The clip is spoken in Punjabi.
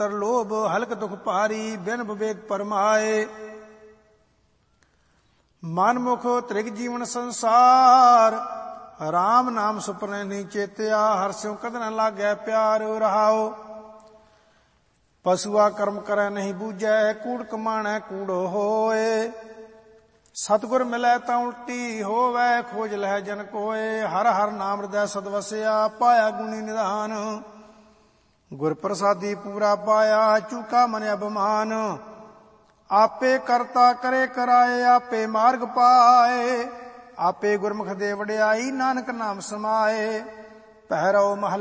ਅੰਤਰ ਲੋਭ, ਹਲਕ ਦੁਖ ਭਾਰੀ, ਬਿਨ ਵਿਵੇਕ ਪਰਮਾਏ। ਮਨਮੁਖ ਤ੍ਰਿਗ ਜੀਵਨ ਸੰਸਾਰ, ਰਾਮ ਨਾਮ ਸੁਪਨੇ ਨਹੀਂ ਚੇਤਿਆ, ਹਰਸਿਉ ਕਦ ਨ ਲਾਗੈ ਪਿਆਰ ਰਹਾਓ। ਪਸੂਆ ਕਰਮ ਕਰੈ ਨਹੀਂ ਬੂਝੈ, ਕੂੜ ਕਮਾਣੈ ਕੂੜੋ ਹੋਏ। ਸਤਿਗੁਰ ਮਿਲੈ ਤਾਂ ਉਲਟੀ ਹੋਵੈ, ਖੋਜ ਲਹਿ ਜਨ ਕੋਏ। ਹਰ ਹਰ ਨਾਮ ਹਿਰਦੈ ਸਦ ਵਸਿਆ, ਪਾਇਆ ਗੁਣੀ ਨਿਧਾਨ। ਗੁਰ ਪ੍ਰਸਾਦੀ ਪੂਰਾ ਪਾਇਆ, ਚੂਕਾ ਮਨ ਅਭਿਮਾਨ। ਆਪੇ ਕਰਤਾ ਕਰੇ ਕਰਾਏ, ਆਪੇ ਮਾਰਗ ਪਾਏ। ਆਪੇ ਗੁਰਮੁਖ ਦੇ ਵਡਿਆਈ, ਨਾਨਕ ਨਾਮ ਸਮਾਏ। ਪਹਿਰੋ ਮਹਲਾ